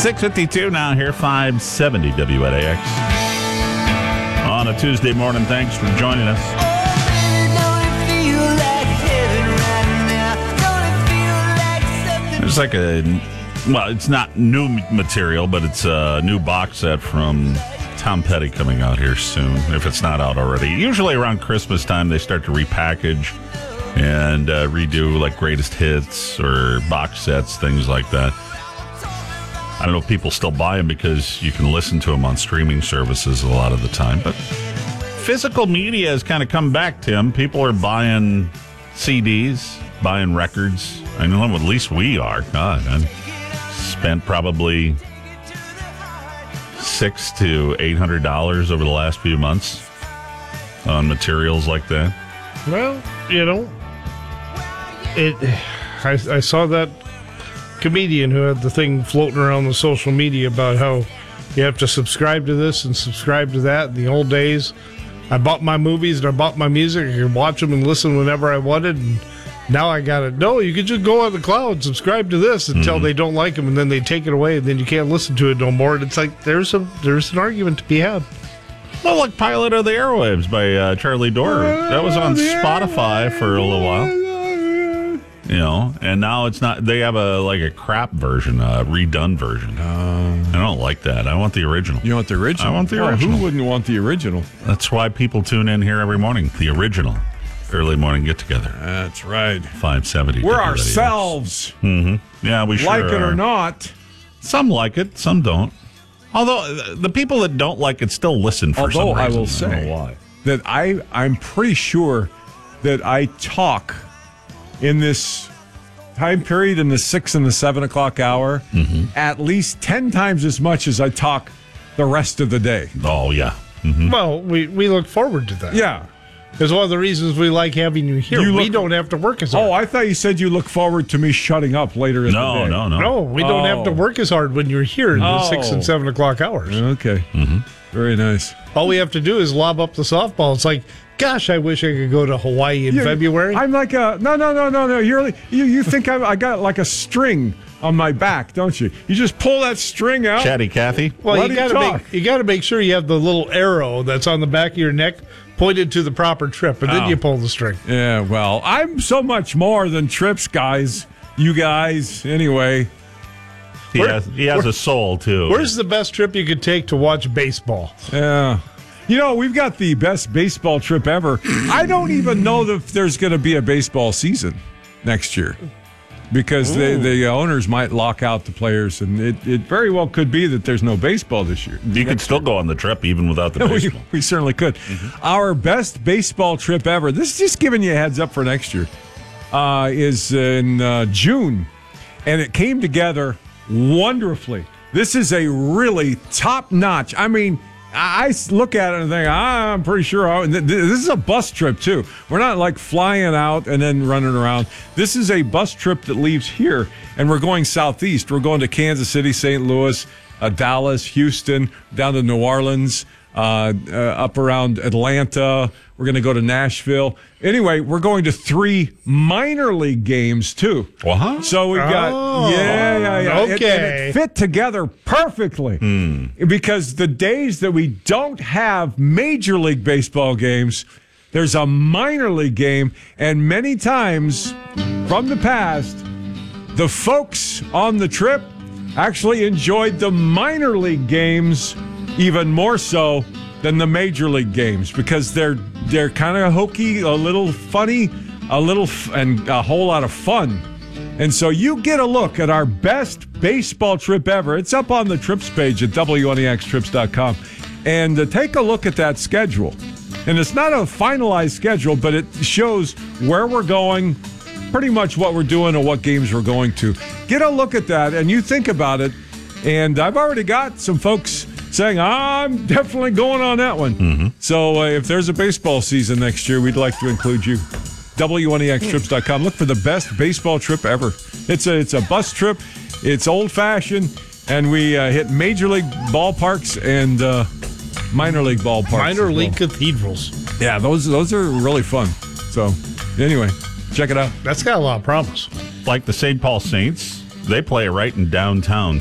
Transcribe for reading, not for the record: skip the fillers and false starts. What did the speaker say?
6:52 now here, 570 WNAX. On a Tuesday morning, thanks for joining us. There's like it's not new material, but it's a new box set from Tom Petty coming out here soon, if it's not out already. Usually around Christmas time, they start to repackage and redo like greatest hits or box sets, things like that. I don't know if people still buy them because you can listen to them on streaming services a lot of the time. But physical media has kind of come back, Tim. People are buying CDs, buying records. I know at least we are. God, I've spent probably $600 to $800 over the last few months on materials like that. Well, I saw that comedian who had the thing floating around the social media about how you have to subscribe to this and subscribe to that. In the old days, I bought my movies and I bought my music. I could watch them and listen whenever I wanted. And now I got it. No, you could just go on the cloud, subscribe to this until they don't like them, and then they take it away, and then you can't listen to it no more. And it's like there's an argument to be had. Well, like Pilot of the Airwaves by Charlie Doerr. That was on Spotify for a little while. And now it's not. They have a crap version, a redone version. I don't like that. I want the original. You want the original? I want the original. Who wouldn't want the original? That's why people tune in here every morning. The original. Early morning get together. That's right. 570. We're ourselves. Mm-hmm. Yeah, we sure like it are. or not. Some like it, some don't. Although the people that don't like it still listen for some reason. I will say I don't know why. That I'm pretty sure that I talk in this time period in the 6 and the 7 o'clock hour at least 10 times as much as I talk the rest of the day. Oh, yeah. Mm-hmm. Well, we look forward to that. Yeah. It's one of the reasons we like having you here. We don't have to work as hard. Oh, I thought you said you look forward to me shutting up later in the day. No. No, we don't have to work as hard when you're here in the 6 and 7 o'clock hours. Okay. Mm-hmm. Very nice. All we have to do is lob up the softball. It's like, gosh, I wish I could go to Hawaii in February. I'm like no. You think I got like a string on my back, don't you? You just pull that string out. Chatty Cathy. Well, you got to make sure you have the little arrow that's on the back of your neck pointed to the proper trip, and then you pull the string. Yeah, well, I'm so much more than trips, guys. You guys, anyway. He has a soul, too. Where's the best trip you could take to watch baseball? Yeah. We've got the best baseball trip ever. I don't even know if there's going to be a baseball season next year because the owners might lock out the players, and it very well could be that there's no baseball this year. You could still go on the trip even without the baseball. We certainly could. Mm-hmm. Our best baseball trip ever, this is just giving you a heads up for next year, is in June, and it came together wonderfully. This is a really top-notch, I look at it and think, I'm pretty sure. This is a bus trip, too. We're not like flying out and then running around. This is a bus trip that leaves here, and we're going southeast. We're going to Kansas City, St. Louis, Dallas, Houston, down to New Orleans, up around Atlanta. We're going to go to Nashville. Anyway, we're going to 3 minor league games, too. Uh-huh. So we've got, yeah. Okay. It fit together perfectly because the days that we don't have Major League Baseball games, there's a minor league game, and many times from the past, the folks on the trip actually enjoyed the minor league games even more so than the major league games because they're kind of hokey, a little funny, and a whole lot of fun. And so you get a look at our best baseball trip ever. It's up on the trips page at WNEXtrips.com. And take a look at that schedule. And it's not a finalized schedule, but it shows where we're going, pretty much what we're doing and what games we're going to. Get a look at that, and you think about it. And I've already got some folks saying, I'm definitely going on that one. Mm-hmm. So if there's a baseball season next year, we'd like to include you. WNEXtrips.com. Look for the best baseball trip ever. It's a bus trip. It's old-fashioned, and we hit major league ballparks and minor league ballparks. Minor league cathedrals. Yeah, those are really fun. So anyway, check it out. That's got a lot of promise. Like the St. Paul Saints, they play right in downtown